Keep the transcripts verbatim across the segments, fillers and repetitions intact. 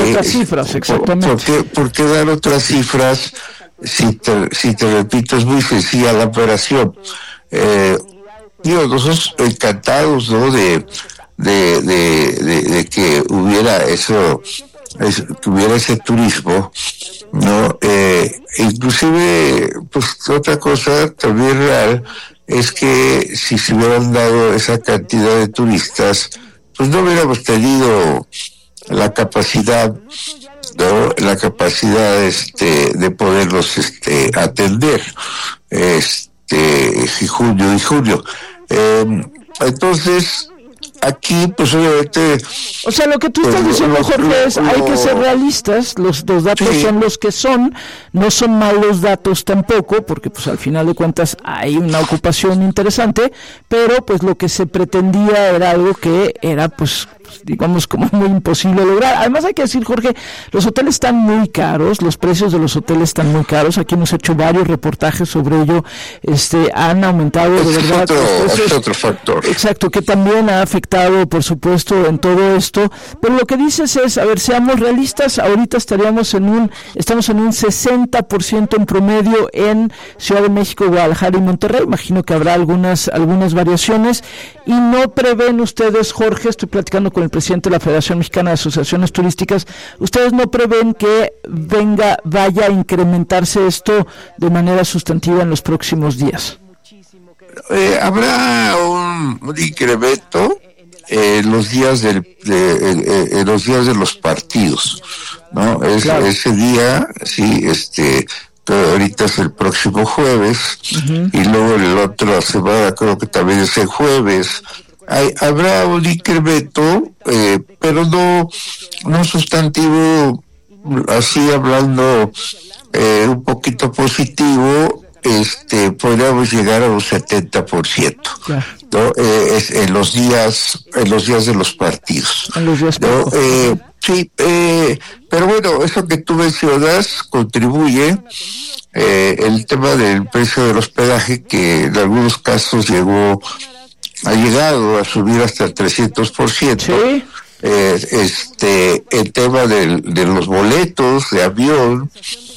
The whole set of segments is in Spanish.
otras cifras, exactamente. ¿Por, por, qué, ¿Por qué dar otras cifras si te, si te repito, es muy sencilla la operación? Eh, digo, nosotros encantados, ¿no?, de, de, de, de, de que hubiera eso, es, que hubiera ese turismo, ¿no? Eh, inclusive, pues otra cosa también real es que si se hubieran dado esa cantidad de turistas, pues no hubiéramos tenido la capacidad, ¿no? La capacidad este de poderlos este atender este y junio y julio. Eh, entonces aquí pues obviamente, o sea, lo que tú estás pues, diciendo, Jorge, lo, es hay lo, que ser realistas, los, los datos sí. son los que son, no son malos datos tampoco, porque pues al final de cuentas hay una ocupación interesante, pero pues lo que se pretendía era algo que era pues digamos como muy imposible lograr. Además hay que decir, Jorge, los hoteles están muy caros, los precios de los hoteles están muy caros, aquí hemos hecho varios reportajes sobre ello, este han aumentado de es verdad otro, los precios, es otro factor. Exacto, que también ha afectado por supuesto en todo esto, pero lo que dices es, a ver, seamos realistas, ahorita estaríamos en un, estamos en un sesenta por ciento en promedio en Ciudad de México, Guadalajara y Monterrey, imagino que habrá algunas, algunas variaciones, y no prevén ustedes, Jorge, estoy platicando con el presidente de la Federación Mexicana de Asociaciones Turísticas, ustedes no prevén que venga, vaya a incrementarse esto de manera sustantiva en los próximos días. Eh, habrá un, un incremento en los días del, de, en, en los días de los partidos, ¿no? Es, claro. Ese día, sí, este, ahorita es el próximo jueves, uh-huh. y luego la otra semana creo que también es el jueves. Hay, habrá un incremento, eh, pero no, no sustantivo, así hablando eh, un poquito positivo, este, podríamos llegar a un setenta por ciento, yeah. ¿no? Eh, es en los días, en los días de los partidos. En los días ¿no? Eh, sí, eh, pero bueno, eso que tú mencionas contribuye, eh, el tema del precio del hospedaje, que en algunos casos llegó, ha llegado a subir hasta el trescientos por ciento. ¿Sí? Eh, este, el tema del, de los boletos de avión,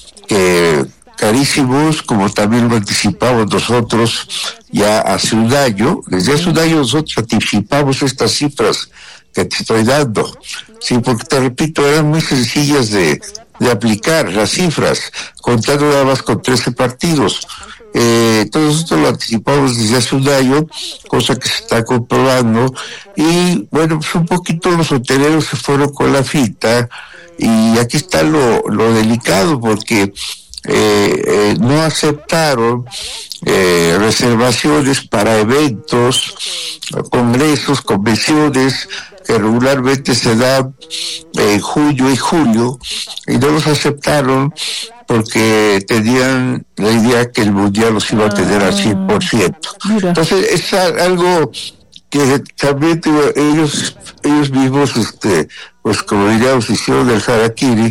que carísimos, como también lo anticipamos nosotros ya hace un año. Desde hace un año nosotros anticipamos estas cifras que te estoy dando. Sí, porque te repito, eran muy sencillas de, de aplicar las cifras, contando nada más con trece partidos. Eh, todo esto lo anticipamos desde hace un año, cosa que se está comprobando, y bueno, pues un poquito los hoteleros se fueron con la finta, y aquí está lo, lo delicado, porque eh, eh, no aceptaron eh, reservaciones para eventos, congresos, convenciones, que regularmente se dan en junio y julio, y no los aceptaron porque tenían la idea que el mundial los iba a tener al cien por ciento. Mira. Entonces es algo que también ellos ellos mismos, este, pues como diríamos, hicieron el harakiri,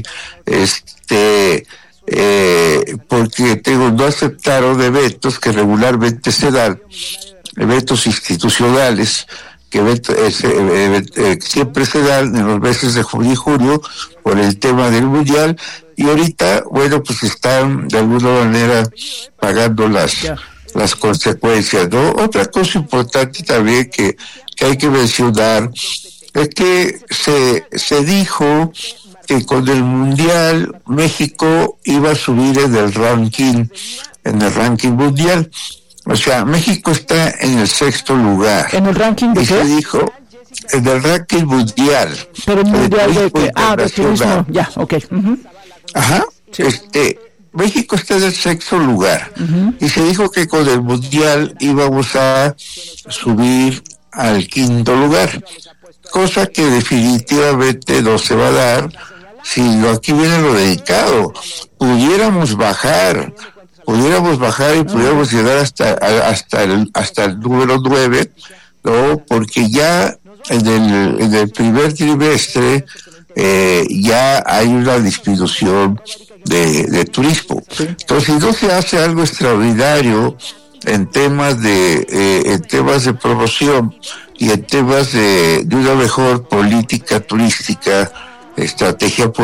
este, eh, porque tengo, no aceptaron eventos que regularmente se dan, eventos institucionales, que eh, eh, eh, siempre se dan en los meses de junio y julio por el tema del mundial, y ahorita, bueno, pues están de alguna manera pagando las yeah. las consecuencias, ¿no? Otra cosa importante también que, que hay que mencionar es que se, se dijo que con el mundial México iba a subir en el ranking, en el ranking mundial. O sea, México está en el sexto lugar. ¿En el ranking de y qué? Se dijo, en el ranking mundial. Pero mundial de qué? Ah, de turismo, ya, ok. Uh-huh. Ajá, sí. este, México está en el sexto lugar. Uh-huh. Y se dijo que con el mundial íbamos a subir al quinto lugar. Cosa que definitivamente no se va a dar si lo, aquí viene lo dedicado. Pudiéramos bajar. pudiéramos bajar y pudiéramos llegar hasta hasta el hasta el número nueve, ¿no? Porque ya en el en el primer trimestre eh, ya hay una disminución de, de turismo. Entonces, si no se hace algo extraordinario en temas de eh, en temas de promoción y en temas de, de una mejor política turística, estrategia